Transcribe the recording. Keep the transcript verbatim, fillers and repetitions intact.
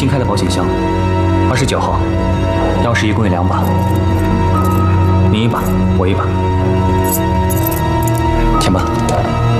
新开的保险箱，二十九号，钥匙一共有两把，你一把，我一把。